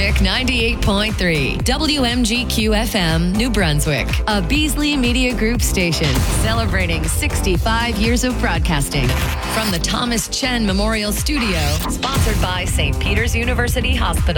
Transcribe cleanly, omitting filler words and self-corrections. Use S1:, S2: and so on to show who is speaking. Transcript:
S1: Music 98.3, WMGQ-FM, New Brunswick, a Beasley Media Group station celebrating 65 years of broadcasting. From the Thomas Chen Memorial Studio, sponsored by St. Peter's University Hospital.